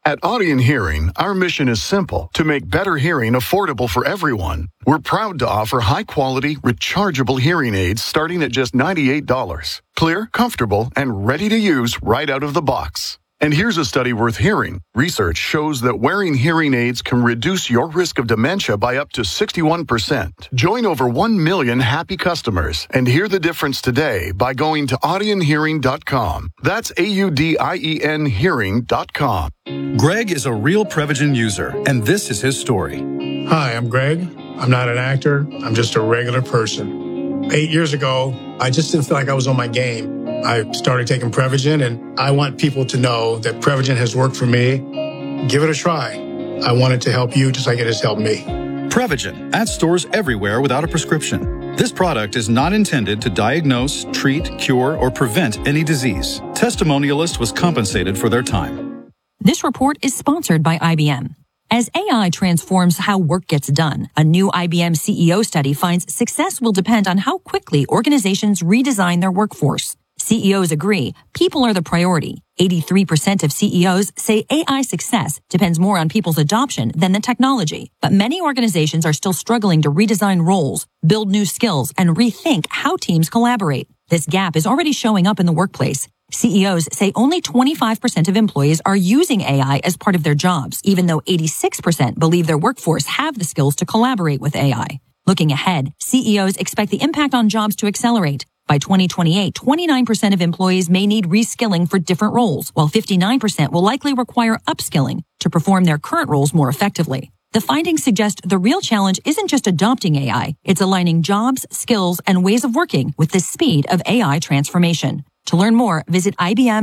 At Audion Hearing, our mission is simple: to make better hearing affordable for everyone. We're proud to offer high-quality, rechargeable hearing aids starting at just $98. Clear, comfortable, and ready to use right out of the box. And here's a study worth hearing. Research shows that wearing hearing aids can reduce your risk of dementia by up to 61%. Join over 1 million happy customers and hear the difference today by going to audionhearing.com. That's AUDIEN hearing.com. Greg is a real Prevagen user, and this is his story. Hi, I'm Greg. I'm not an actor. I'm just a regular person. 8 years ago, I just didn't feel like I was on my game. I started taking Prevagen, and I want people to know that Prevagen has worked for me. Give it a try. I want it to help you just like it has helped me. Prevagen, at stores everywhere without a prescription. This product is not intended to diagnose, treat, cure, or prevent any disease. Testimonialist was compensated for their time. This report is sponsored by IBM. As AI transforms how work gets done, a new IBM CEO study finds success will depend on how quickly organizations redesign their workforce. CEOs agree people are the priority. 83% of CEOs say AI success depends more on people's adoption than the technology. But many organizations are still struggling to redesign roles, build new skills, and rethink how teams collaborate. This gap is already showing up in the workplace. CEOs say only 25% of employees are using AI as part of their jobs, even though 86% believe their workforce have the skills to collaborate with AI. Looking ahead, CEOs expect the impact on jobs to accelerate. By 2028, 29% of employees may need reskilling for different roles, while 59% will likely require upskilling to perform their current roles more effectively. The findings suggest the real challenge isn't just adopting AI, it's aligning jobs, skills, and ways of working with the speed of AI transformation. To learn more, visit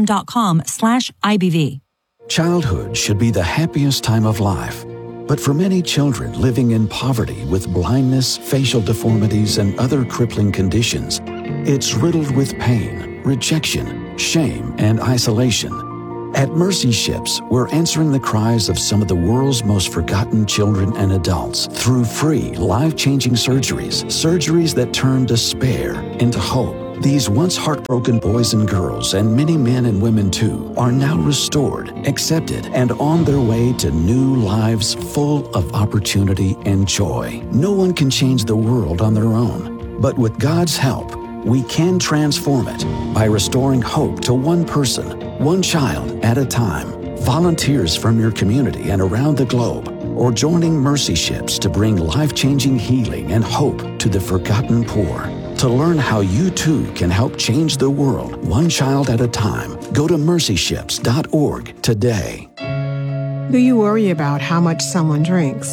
ibm.com/IBV. Childhood should be the happiest time of life. But for many children living in poverty with blindness, facial deformities, and other crippling conditions, it's riddled with pain, rejection, shame, and isolation. At Mercy Ships, we're answering the cries of some of the world's most forgotten children and adults through free, life-changing surgeries that turn despair into hope. These once heartbroken boys and girls, and many men and women too, are now restored, accepted, and on their way to new lives full of opportunity and joy. No one can change the world on their own, but with God's help, we can transform it by restoring hope to one person, one child at a time. Volunteers from your community and around the globe, or joining Mercy Ships to bring life-changing healing and hope to the forgotten poor. To learn how you too can help change the world one child at a time, go to mercyships.org today. Do you worry about how much someone drinks?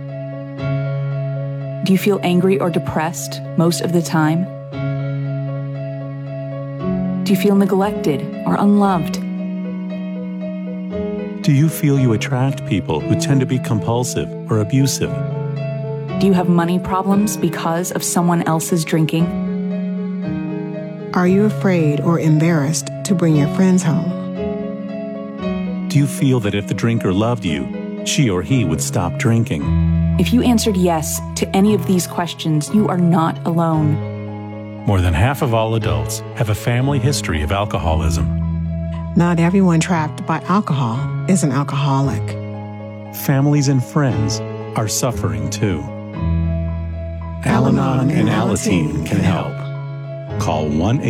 Do you feel angry or depressed most of the time? Do you feel neglected or unloved? Do you feel you attract people who tend to be compulsive or abusive? Do you have money problems because of someone else's drinking? Are you afraid or embarrassed to bring your friends home? Do you feel that if the drinker loved you, she or he would stop drinking? If you answered yes to any of these questions, you are not alone. More than half of all adults have a family history of alcoholism. Not everyone trapped by alcohol is an alcoholic. Families and friends are suffering too. Al-Anon and Alateen can help. Call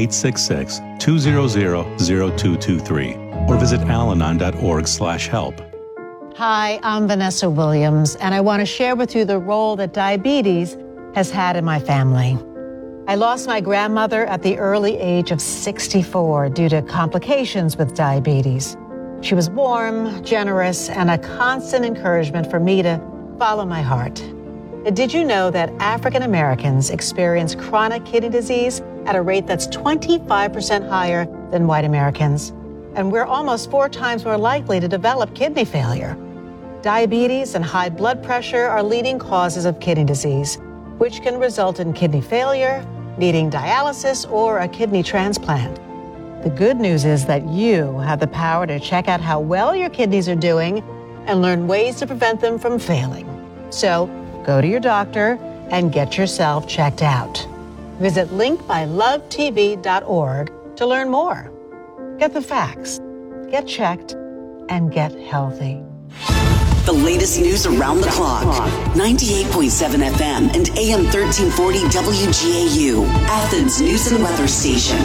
1-866-200-0223 or visit alanon.org/help. Hi, I'm Vanessa Williams, and I want to share with you the role that diabetes has had in my family. I lost my grandmother at the early age of 64 due to complications with diabetes. She was warm, generous, and a constant encouragement for me to follow my heart. Did you know that African Americans experience chronic kidney disease at a rate that's 25% higher than white Americans? And we're almost 4 times more likely to develop kidney failure. Diabetes and high blood pressure are leading causes of kidney disease, which can result in kidney failure, needing dialysis, or a kidney transplant. The good news is that you have the power to check out how well your kidneys are doing and learn ways to prevent them from failing. So go to your doctor and get yourself checked out. Visit linkmylovetv.org to learn more. Get the facts, get checked, and get healthy. The latest news around the clock. 98.7 FM and AM 1340 WGAU, Athens News and Weather Station.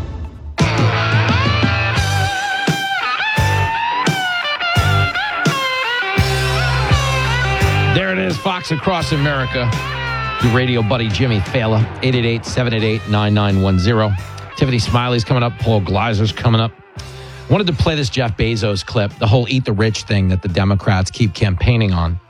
There it is, Fox Across America. Your radio buddy Jimmy Fallon, 888-788-9910. Tiffany Smiley's coming up. Paul Gleiser's coming up. Wanted to play this Jeff Bezos clip, the whole eat the rich thing that the Democrats keep campaigning on.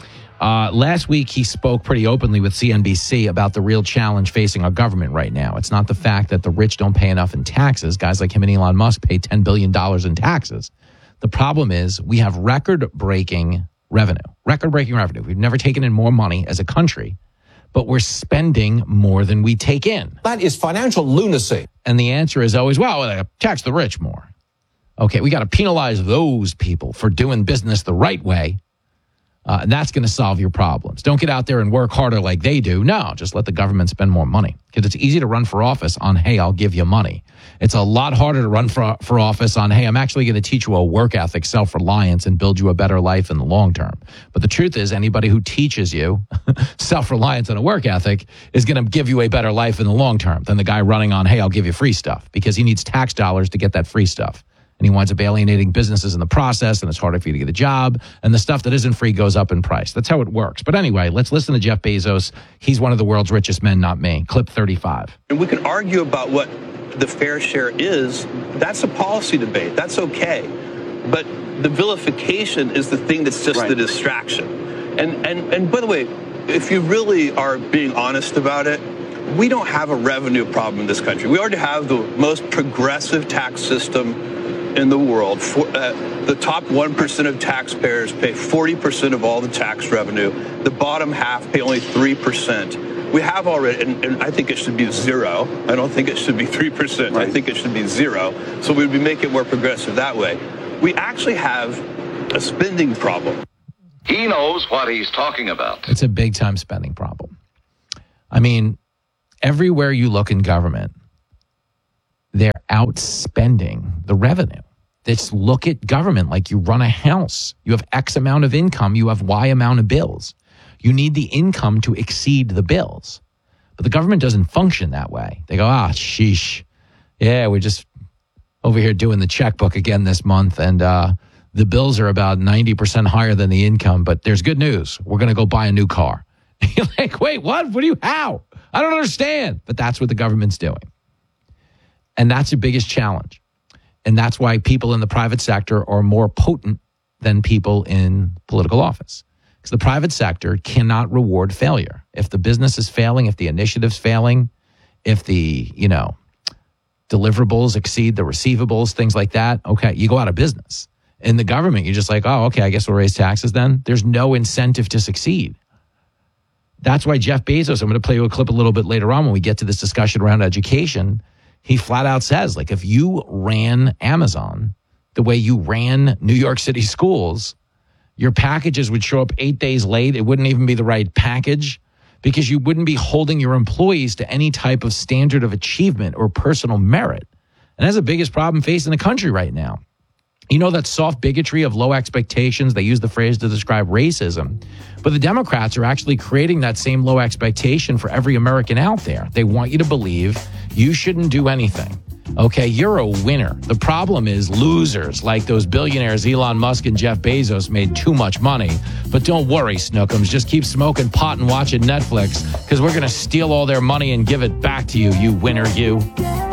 Last week, he spoke pretty openly with CNBC about the real challenge facing our government right now. It's not the fact that the rich don't pay enough in taxes. Guys like him and Elon Musk pay $10 billion in taxes. The problem is we have record-breaking revenue. We've never taken in more money as a country, but we're spending more than we take in. That is financial lunacy. And the answer is always, well, tax the rich more. Okay, we got to penalize those people for doing business the right way. And that's going to solve your problems. Don't get out there and work harder like they do. No, just let the government spend more money. Because it's easy to run for office on, hey, I'll give you money. It's a lot harder to run for office on, hey, I'm actually going to teach you a work ethic, self-reliance, and build you a better life in the long term. But the truth is, anybody who teaches you self-reliance and a work ethic is going to give you a better life in the long term than the guy running on, hey, I'll give you free stuff, because he needs tax dollars to get that free stuff. And he winds up alienating businesses in the process, and it's harder for you to get a job, and the stuff that isn't free goes up in price. That's how it works. But anyway, let's listen to Jeff Bezos. He's one of the world's richest men, not me. Clip 35. And we can argue about what the fair share is. That's a policy debate. That's okay. But the vilification is the thing that's just the distraction. And by the way, if you really are being honest about it, we don't have a revenue problem in this country. We already have the most progressive tax system in the world. The top 1% of taxpayers pay 40% of all the tax revenue. The bottom half pay only 3%. We have already, and I think it should be zero. I don't think it should be 3%. Right. I think it should be zero. So we'd be making it more progressive that way. We actually have a spending problem. He knows what he's talking about. It's a big time spending problem. I mean, everywhere you look in government, they're outspending the revenue. Just look at government like you run a house. You have X amount of income, you have Y amount of bills. You need the income to exceed the bills. But the government doesn't function that way. They go, sheesh. Yeah, we're just over here doing the checkbook again this month, and the bills are about 90% higher than the income, but there's good news. We're going to go buy a new car. You're like, wait, what? How? I don't understand. But that's what the government's doing. And that's the biggest challenge. And that's why people in the private sector are more potent than people in political office. Because the private sector cannot reward failure. If the business is failing, if the initiative's failing, if the, deliverables exceed the receivables, things like that, okay, you go out of business. In the government, you're just like, oh, okay, I guess we'll raise taxes then. There's no incentive to succeed. That's why Jeff Bezos, I'm going to play you a clip a little bit later on when we get to this discussion around education. He flat out says, if you ran Amazon the way you ran New York City schools, your packages would show up 8 days late. It wouldn't even be the right package because you wouldn't be holding your employees to any type of standard of achievement or personal merit. And that's the biggest problem facing the country right now. You know that soft bigotry of low expectations, they use the phrase to describe racism. But the Democrats are actually creating that same low expectation for every American out there. They want you to believe you shouldn't do anything. Okay, you're a winner. The problem is losers like those billionaires Elon Musk and Jeff Bezos made too much money. But don't worry, Snookums. Just keep smoking pot and watching Netflix because we're going to steal all their money and give it back to you, you winner, you.